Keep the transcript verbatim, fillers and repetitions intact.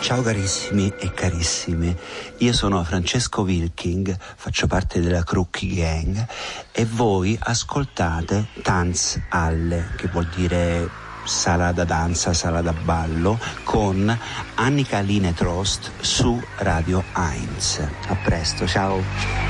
Ciao carissimi e carissime, io sono Francesco Wilking, faccio parte della Crookie Gang e voi ascoltate Tanz Alle, che vuol dire sala da danza, sala da ballo, con Annika Line Trost su Radio eins. A presto, ciao!